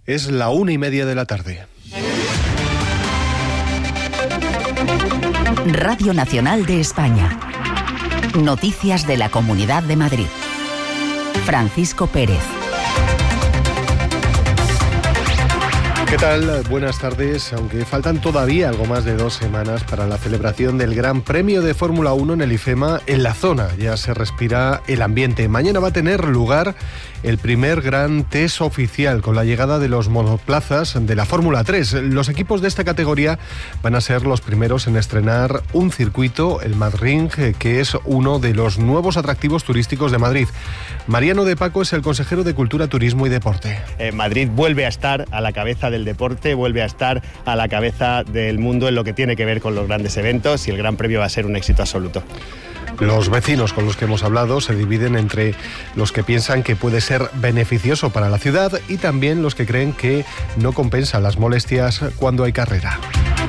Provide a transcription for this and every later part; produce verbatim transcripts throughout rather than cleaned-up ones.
Es la una y media de la tarde. Radio Nacional de España. Noticias de la Comunidad de Madrid. Francisco Pérez. ¿Qué tal? Buenas tardes. Aunque faltan todavía algo más de dos semanas para la celebración del Gran Premio de Fórmula uno en el IFEMA, en la zona ya se respira el ambiente. Mañana va a tener lugar el primer gran test oficial con la llegada de los monoplazas de la Fórmula tres. Los equipos de esta categoría van a ser los primeros en estrenar un circuito, el Madrid, que es uno de los nuevos atractivos turísticos de Madrid. Mariano de Paco es el consejero de Cultura, Turismo y Deporte. Eh, Madrid vuelve a estar a la cabeza del deporte, vuelve a estar a la cabeza del mundo en lo que tiene que ver con los grandes eventos, y el Gran Premio va a ser un éxito absoluto. Los vecinos con los que hemos hablado se dividen entre los que piensan que puede ser beneficioso para la ciudad y también los que creen que no compensa las molestias cuando hay carrera.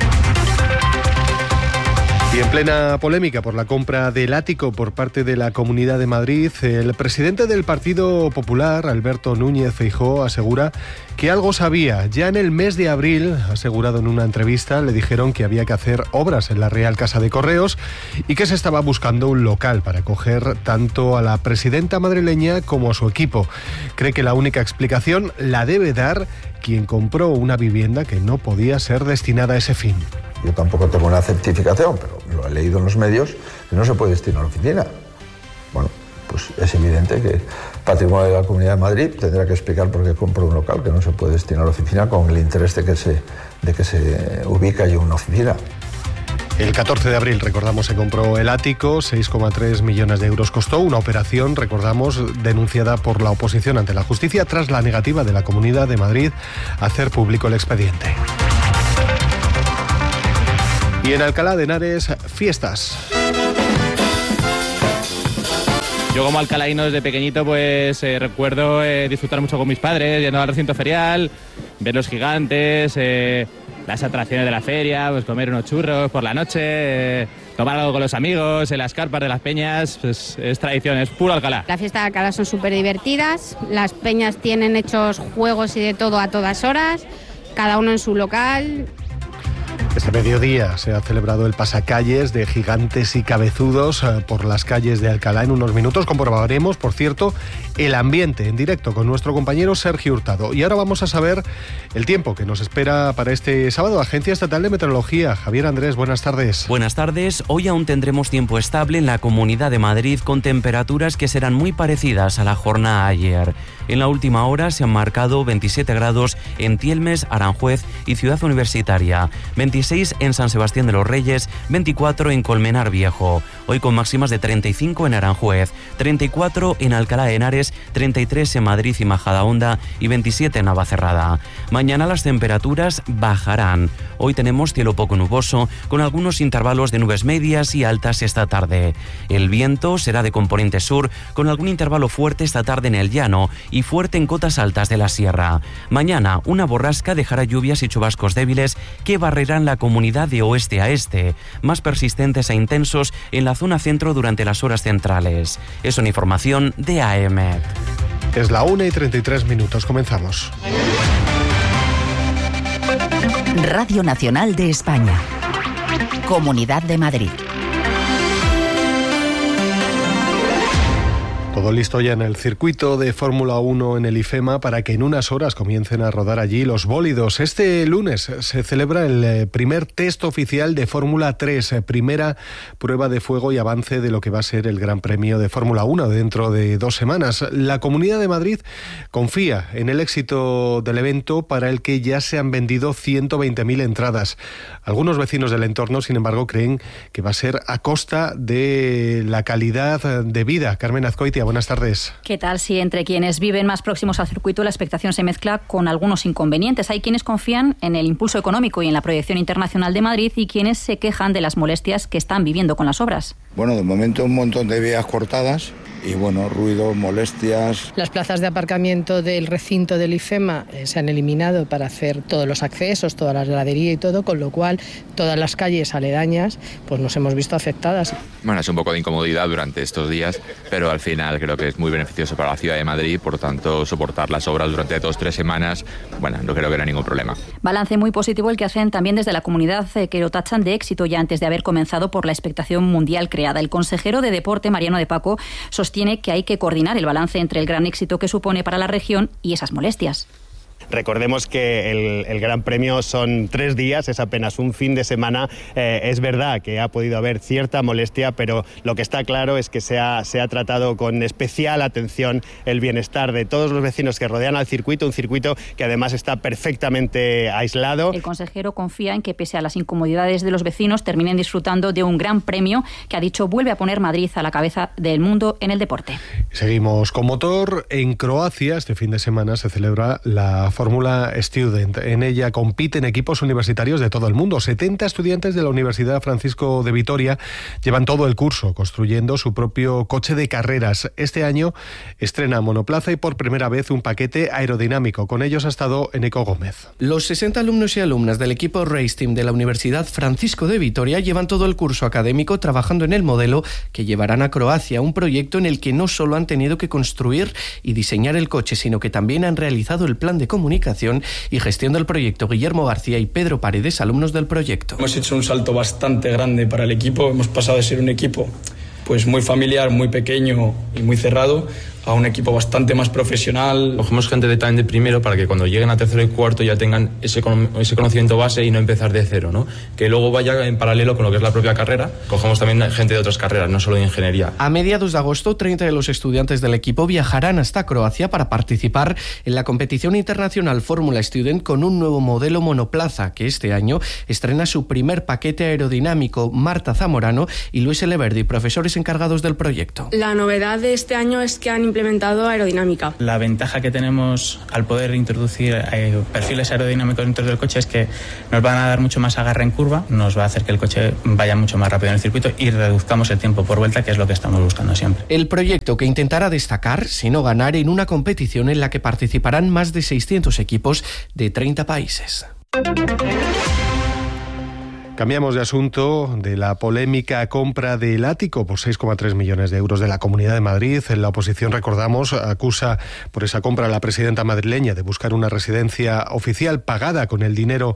Y en plena polémica por la compra del ático por parte de la Comunidad de Madrid, el presidente del Partido Popular, Alberto Núñez Feijóo, asegura que algo sabía. Ya en el mes de abril, asegurado en una entrevista, le dijeron que había que hacer obras en la Real Casa de Correos y que se estaba buscando un local para acoger tanto a la presidenta madrileña como a su equipo. Cree que la única explicación la debe dar quien compró una vivienda que no podía ser destinada a ese fin. Yo tampoco tengo una certificación, pero lo he leído en los medios, que no se puede destinar a la oficina. Bueno, pues es evidente que Patrimonio de la Comunidad de Madrid tendrá que explicar por qué compró un local que no se puede destinar a la oficina con el interés de que se, de que se ubique allí una oficina. El catorce de abril, recordamos, se compró el ático, seis coma tres millones de euros costó, una operación, recordamos, denunciada por la oposición ante la justicia tras la negativa de la Comunidad de Madrid a hacer público el expediente. Y en Alcalá de Henares, fiestas. Yo como alcalaíno desde pequeñito pues eh, recuerdo eh, disfrutar mucho con mis padres, yendo al recinto ferial, ver los gigantes, eh, las atracciones de la feria, pues comer unos churros por la noche, eh, tomar algo con los amigos, en las carpas de las peñas, pues es tradición, es puro Alcalá. Las fiestas de Alcalá son súper divertidas, las peñas tienen hechos juegos y de todo a todas horas, cada uno en su local. Este mediodía se ha celebrado el pasacalles de gigantes y cabezudos por las calles de Alcalá. En unos minutos comprobaremos, por cierto, el ambiente en directo con nuestro compañero Sergio Hurtado. Y ahora vamos a saber el tiempo que nos espera para este sábado. Agencia Estatal de Meteorología. Javier Andrés, buenas tardes. Buenas tardes. Hoy aún tendremos tiempo estable en la Comunidad de Madrid con temperaturas que serán muy parecidas a la jornada ayer. En la última hora se han marcado veintisiete grados en Tielmes, Aranjuez y Ciudad Universitaria, veintiséis en San Sebastián de los Reyes, veinticuatro en Colmenar Viejo. Hoy con máximas de treinta y cinco en Aranjuez, treinta y cuatro en Alcalá de Henares, treinta y tres en Madrid y Majadahonda y veintisiete en Navacerrada. Mañana las temperaturas bajarán. Hoy tenemos cielo poco nuboso, con algunos intervalos de nubes medias y altas esta tarde. El viento será de componente sur, con algún intervalo fuerte esta tarde en el llano y fuerte en cotas altas de la sierra. Mañana una borrasca dejará lluvias y chubascos débiles que barrerán la comunidad de oeste a este, más persistentes e intensos en la zona centro durante las horas centrales. Es una información de A E M E T. Es la una y treinta y tres minutos. Comenzamos. Radio Nacional de España. Comunidad de Madrid. Todo listo ya en el circuito de Fórmula uno en el IFEMA para que en unas horas comiencen a rodar allí los bólidos. Este lunes se celebra el primer test oficial de Fórmula tres, primera prueba de fuego y avance de lo que va a ser el Gran Premio de Fórmula uno dentro de dos semanas. La Comunidad de Madrid confía en el éxito del evento, para el que ya se han vendido ciento veinte mil entradas. Algunos vecinos del entorno, sin embargo, creen que va a ser a costa de la calidad de vida. Carmen Azcoitia, buenas tardes. ¿Qué tal? Si entre quienes viven más próximos al circuito la expectación se mezcla con algunos inconvenientes. Hay quienes confían en el impulso económico y en la proyección internacional de Madrid, y quienes se quejan de las molestias que están viviendo con las obras. Bueno, de momento un montón de vías cortadas y bueno, ruido, molestias. Las plazas de aparcamiento del recinto del IFEMA eh, se han eliminado para hacer todos los accesos, toda la gradería y todo, con lo cual todas las calles aledañas pues nos hemos visto afectadas. Bueno, es un poco de incomodidad durante estos días, pero al final creo que es muy beneficioso para la ciudad de Madrid, por lo tanto soportar las obras durante dos o tres semanas, bueno, no creo que haya ningún problema. Balance muy positivo el que hacen también desde la comunidad, eh, que lo tachan de éxito ya antes de haber comenzado por la expectación mundial creada. El consejero de Deporte, Mariano de Paco, sostiene que hay que coordinar el balance entre el gran éxito que supone para la región y esas molestias. Recordemos que el, el Gran Premio son tres días, es apenas un fin de semana. Eh, es verdad que ha podido haber cierta molestia, pero lo que está claro es que se ha, se ha tratado con especial atención el bienestar de todos los vecinos que rodean al circuito, un circuito que además está perfectamente aislado. El consejero confía en que, pese a las incomodidades de los vecinos, terminen disfrutando de un Gran Premio que, ha dicho, vuelve a poner Madrid a la cabeza del mundo en el deporte. Seguimos con motor. En Croacia, este fin de semana, se celebra la Fórmula Student. En ella compiten equipos universitarios de todo el mundo. setenta estudiantes de la Universidad Francisco de Vitoria llevan todo el curso construyendo su propio coche de carreras. Este año estrena monoplaza y por primera vez un paquete aerodinámico. Con ellos ha estado Eneco Gómez. Los sesenta alumnos y alumnas del equipo Race Team de la Universidad Francisco de Vitoria llevan todo el curso académico trabajando en el modelo que llevarán a Croacia, un proyecto en el que no solo han tenido que construir y diseñar el coche, sino que también han realizado el plan de comunicación y gestión del proyecto. Guillermo García y Pedro Paredes, alumnos del proyecto. Hemos hecho un salto bastante grande para el equipo. Hemos pasado de ser un equipo pues muy familiar, muy pequeño y muy cerrado, a un equipo bastante más profesional. Cogemos gente de también de primero para que cuando lleguen a tercero y cuarto ya tengan ese, ese conocimiento base y no empezar de cero, ¿no? Que luego vaya en paralelo con lo que es la propia carrera. Cogemos también gente de otras carreras, no solo de ingeniería. A mediados de agosto, treinta de los estudiantes del equipo viajarán hasta Croacia para participar en la competición internacional Fórmula Student con un nuevo modelo monoplaza que este año estrena su primer paquete aerodinámico. Marta Zamorano y Luis Eleverdi, profesores encargados del proyecto. La novedad de este año es que han implementado aerodinámica. La ventaja que tenemos al poder introducir eh, perfiles aerodinámicos dentro del coche es que nos van a dar mucho más agarre en curva, nos va a hacer que el coche vaya mucho más rápido en el circuito y reduzcamos el tiempo por vuelta, que es lo que estamos buscando siempre. El proyecto que intentará destacar, si no ganar, en una competición en la que participarán más de seiscientos equipos de treinta países. Cambiamos de asunto. De la polémica compra del ático por seis coma tres millones de euros de la Comunidad de Madrid. La oposición, recordamos, acusa por esa compra a la presidenta madrileña de buscar una residencia oficial pagada con el dinero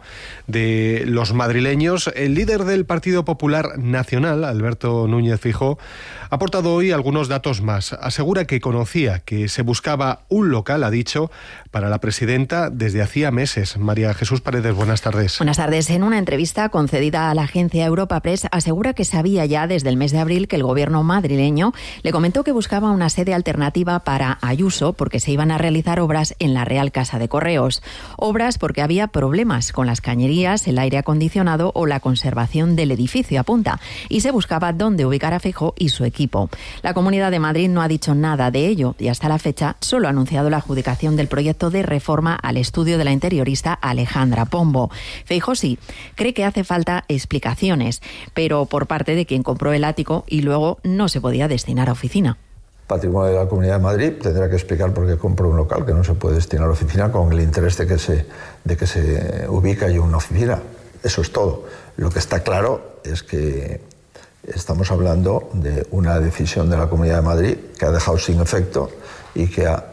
de los madrileños. El líder del Partido Popular Nacional, Alberto Núñez Feijóo, ha aportado hoy algunos datos más. Asegura que conocía que se buscaba un local, ha dicho, para la presidenta desde hacía meses. María Jesús Paredes, buenas tardes. Buenas tardes. En una entrevista concedida a la agencia Europa Press, asegura que sabía ya desde el mes de abril que el gobierno madrileño le comentó que buscaba una sede alternativa para Ayuso porque se iban a realizar obras en la Real Casa de Correos. Obras porque había problemas con las cañerías, el aire acondicionado o la conservación del edificio, apunta, y se buscaba dónde ubicar a Feijóo y su equipo. La Comunidad de Madrid no ha dicho nada de ello y hasta la fecha solo ha anunciado la adjudicación del proyecto de reforma al estudio de la interiorista Alejandra Pombo. Feijóo sí cree que hace falta explicaciones, pero por parte de quien compró el ático y luego no se podía destinar a oficina. Patrimonio de la Comunidad de Madrid tendrá que explicar por qué compró un local que no se puede destinar a oficina con el interés de que se, de que se ubique allí una oficina. Eso es todo. Lo que está claro es que estamos hablando de una decisión de la Comunidad de Madrid que ha dejado sin efecto y que ha,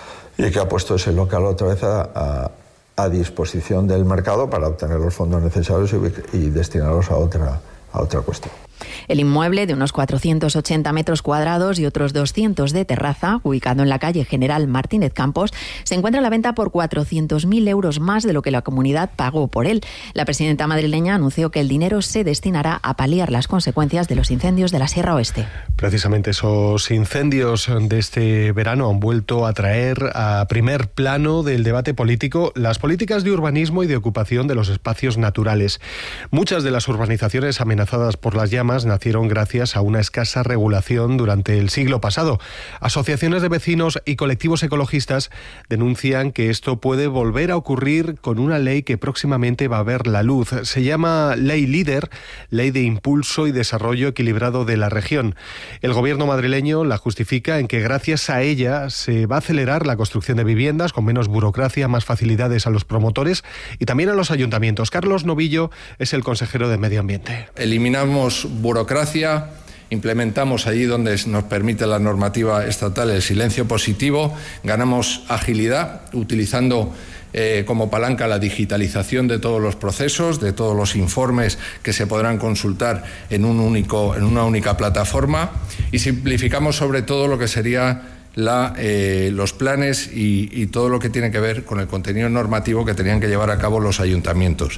y que ha puesto ese local otra vez a, a a disposición del mercado para obtener los fondos necesarios y, y destinarlos a otra, a otra cuestión. El inmueble, de unos cuatrocientos ochenta metros cuadrados y otros doscientos de terraza, ubicado en la calle General Martínez Campos, se encuentra a la venta por cuatrocientos mil euros más de lo que la comunidad pagó por él. La presidenta madrileña anunció que el dinero se destinará a paliar las consecuencias de los incendios de la Sierra Oeste. Precisamente esos incendios de este verano han vuelto a traer a primer plano del debate político las políticas de urbanismo y de ocupación de los espacios naturales. Muchas de las urbanizaciones amenazadas por las llamas sistemas nacieron gracias a una escasa regulación durante el siglo pasado. Asociaciones de vecinos y colectivos ecologistas denuncian que esto puede volver a ocurrir con una ley que próximamente va a ver la luz. Se llama Ley Líder, Ley de Impulso y Desarrollo Equilibrado de la Región. El gobierno madrileño la justifica en que gracias a ella se va a acelerar la construcción de viviendas con menos burocracia, más facilidades a los promotores y también a los ayuntamientos. Carlos Novillo es el consejero de Medio Ambiente. Eliminamos burocracia, implementamos allí donde nos permite la normativa estatal el silencio positivo, ganamos agilidad utilizando eh, como palanca la digitalización de todos los procesos, de todos los informes que se podrán consultar en un único, en una única plataforma, y simplificamos sobre todo lo que sería La, eh, los planes y, y todo lo que tiene que ver con el contenido normativo que tenían que llevar a cabo los ayuntamientos.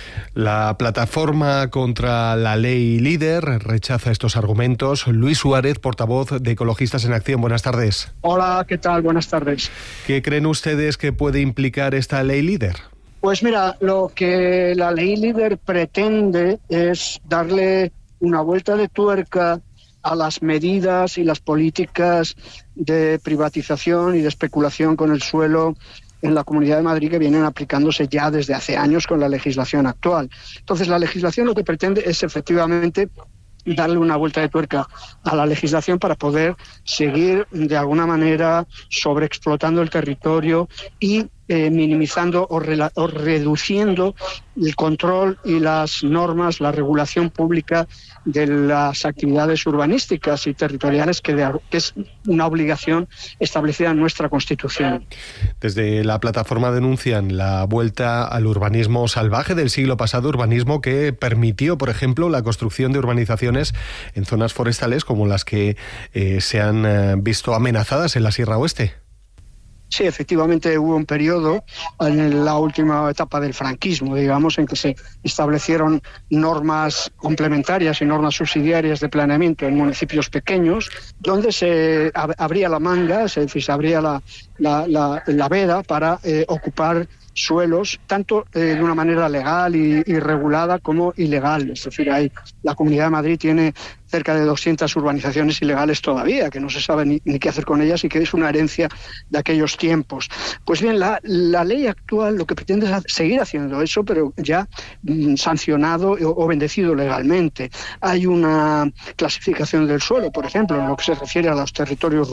La plataforma contra la ley Líder rechaza estos argumentos. Luis Suárez, portavoz de Ecologistas en Acción. Buenas tardes. Hola, ¿qué tal? Buenas tardes. ¿Qué creen ustedes que puede implicar esta ley Líder? Pues mira, lo que la ley Líder pretende es darle una vuelta de tuerca a las medidas y las políticas de privatización y de especulación con el suelo en la Comunidad de Madrid que vienen aplicándose ya desde hace años con la legislación actual. Entonces, la legislación lo que pretende es efectivamente darle una vuelta de tuerca a la legislación para poder seguir de alguna manera sobreexplotando el territorio y eh, minimizando o, rela- o reduciendo el control y las normas, la regulación pública de las actividades urbanísticas y territoriales que, de, que es una obligación establecida en nuestra Constitución. Desde la plataforma denuncian la vuelta al urbanismo salvaje del siglo pasado, urbanismo que permitió, por ejemplo, la construcción de urbanizaciones en zonas forestales como las que eh, se han eh, visto amenazadas en la Sierra Oeste. Sí, efectivamente hubo un periodo en la última etapa del franquismo, digamos, en que se establecieron normas complementarias y normas subsidiarias de planeamiento en municipios pequeños, donde se ab- abría la manga, es decir, se abría la, la, la, la veda para eh, ocupar suelos, tanto eh, de una manera legal y, y regulada como ilegal. Es decir, hay, la Comunidad de Madrid tiene cerca de doscientas urbanizaciones ilegales todavía, que no se sabe ni, ni qué hacer con ellas y que es una herencia de aquellos tiempos. Pues bien, la, la ley actual lo que pretende es seguir haciendo eso, pero ya mm, sancionado o, o bendecido legalmente. Hay una clasificación del suelo, por ejemplo, en lo que se refiere a los territorios